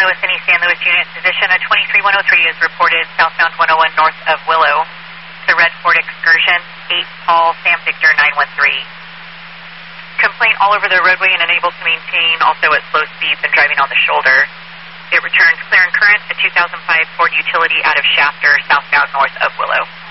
Louis and East San Luis unit position. A 23103 is reported southbound 101 north of Willow. The Red Ford Excursion, 8 Paul Sam Victor 913. Complaint all over the roadway and unable to maintain, also at slow speeds and driving on the shoulder. It returns clear and current, a 2005 Ford Utility out of Shafter, southbound north of Willow.